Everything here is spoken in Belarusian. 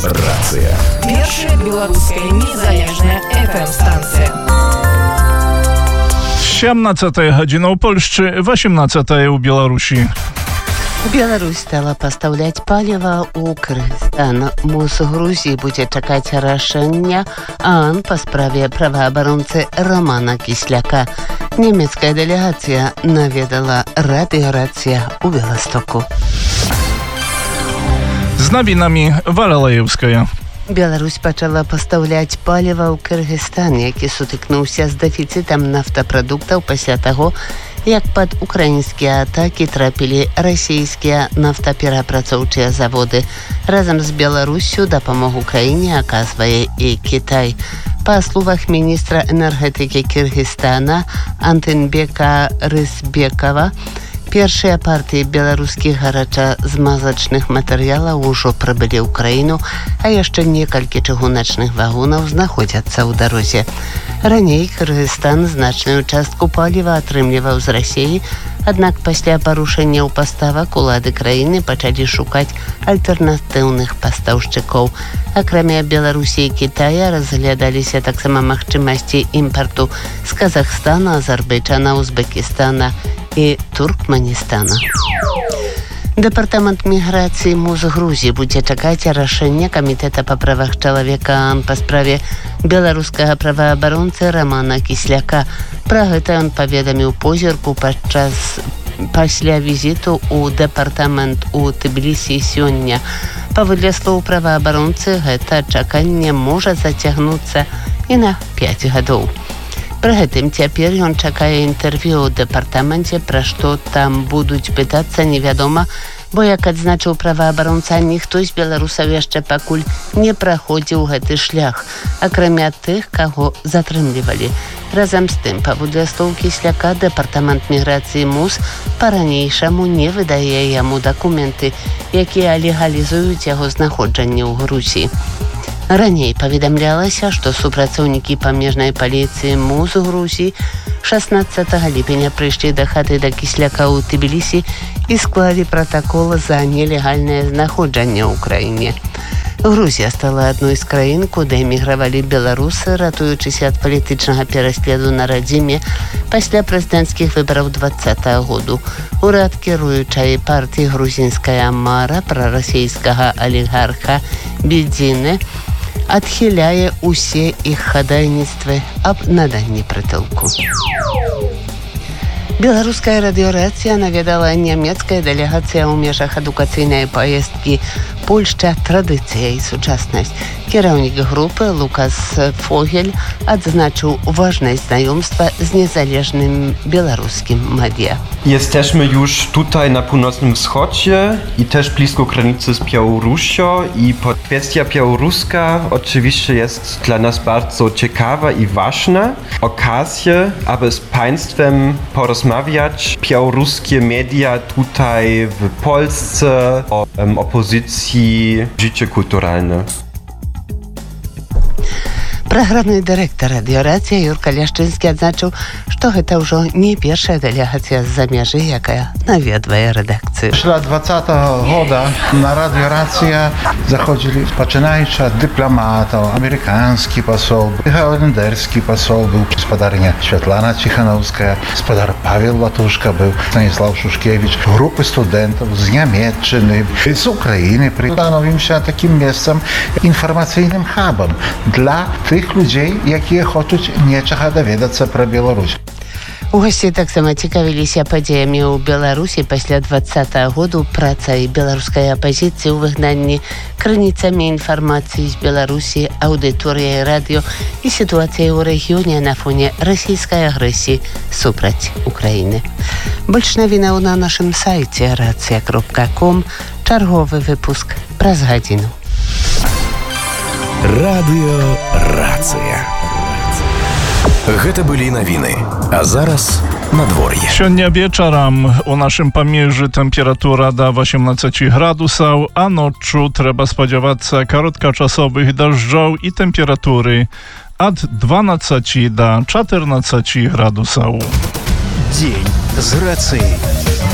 Рацыя. Першая беларуская незалежная FM-станція. 17 гадзіна ў Польшчы, 18 у Беларусі. Беларусь стала пастаўляць паліва ў Кыргызстан. МОЗ Грузіі будзе чакаць рашэння ААН па справе праваабаронцы Романа Кісляка. Нямецкая дэлегацыя наведала радыёрацыя ў Беластоку. З навінамі Валя Лаеўская. Беларусь пачала пастаўляць паліва ў Кыргызстан, які сутыкнуўся з дэфіцытам нафтапрадуктаў пасля таго, як пад украінскія атакі трапілі расійскія нафтаперапрацоўчыя заводы. Разам з Беларуссю дапамогу краіне аказвае і Кітай. Па словах міністра энергетыкі Кыргызстана Антынбека Рысбекова, першыя партыі беларускіх гарачазмазачных матэрыялаў ужо прыбылі ў краіну, а яшчэ некалькі чыгуначных вагонаў знаходзяцца ў дарозе. Раней Кыргызстан значную частку паліва атрымліваў з Расіі, аднак пасля парушэнняў паставак улады краіны пачалі шукаць альтэрнатыўных пастаўшчыкоў. Акрамя Беларусі і Кітая разглядаліся таксама магчымасці імпарту з Казахстана, Азербайджана, Узбекістана і Туркменістана. Дэпартамент міграцыі МОЗ Грузіі будзе чакаць рашэння камітэта па правах чалавека ААН па справе беларускага праваабаронцы Романа Кісляка. Пра гэта ён паведаміў позірку пасля візіту ў дэпартамент у Тбілісі сёння. Паводле слоў праваабаронцы, гэта чаканне можа зацягнуцца і на 5 гадоў. Пры гэтым цяпер ён чакае інтэрв'ю ў дэпартаменце, пра што там будуць пытацца, невядома, бо, як адзначыў праваабаронца, ніхто з беларусаў яшчэ пакуль не праходзіў гэты шлях, акрамя тых, каго затрымлівалі. Разам з тым, паводле слоў Кісляка, дэпартамент міграцыі МОЗ па-ранейшаму не выдае яму дакументы, якія легалізуюць яго знаходжанне ў Грузіі. Раней паведамлялася, што супрацоўнікі памежнай паліцыі МОЗ Грузіі 16 ліпеня прыйшлі да хаты да Кісляка ў Тбілісі і склалі пратакол за нелегальнае знаходжанне ў краіне. Грузія стала адной з краін, куды эмігравалі беларусы, ратуючыся ад палітычнага пераследу на радзіме пасля прэзідэнцкіх выбараў 2020 году. Урад кіруючай партыі «Грузінская мара» прарасійскага алігарха Бедзіны адхіляе ўсе іх хадайніцтвы аб наданні прытулку. Беларуская радыёрацыя наведала нямецкая дэлегацыя ў межах адукацыйнай паездкі Польшча, традыцыя і сучаснасць. Кіраўнік групы Лукас Фогель адзначыł ważność znajomstwa z niezależnym białoruskim media. Jesteśmy już tutaj na północnym wschodzie i też blisko granicy z Białorusią i kwestia białoruska oczywiście jest dla nas bardzo ciekawa i ważna. Okazja, aby z państwem porozmawiać. Białoruskie media tutaj w Polsce o opozycji, życie kulturalne. Праграмны дырэктар радыёрацыі Юрка Ляшчынскі адзначыў, што гэта ўжо не першая дэлегацыя з-за мяжы, якая наведвае рэдакцыю. Після 20-го года на радыёрацыя заходзілі пачынаючы ад дыпламатаў, амерыканскі пасол, галандэрскі пасол быў, гаспадарня Святлана Ціханаўская, гаспадар Павел Латушка быў, Станіслав Шушкевіч, групы студэнтаў з Нямецчыны, з Украіны. Становімся такім месцам, інфармацыйным хабам для тых людзей, якія хочуць нечага даведацца пра Беларусь. У госці таксама цікавіліся падзеямі ў Беларусі пасля 20-го году, працай беларускай апазіцыі ў выгнанні, крыніцамі інфармацыі з Беларусі, аўдыторыяй радыё і сітуацыяй у рэгіёне на фоне расійскай агрэсіі супраць Украіны. Больш навінаў на нашым сайце racja.com. Чарговы выпуск праз гадзіну. Радыёрацыя. Гэта былі навіны. А зараз надвор'е. Сёння вечарам у нашым памежжы тэмпература да 18 градусаў, а ноччу трэба спадзявацца кароткачасовых дажджоў і тэмпературы ад 12 да 14 градусаў. Дзень з рацыяй.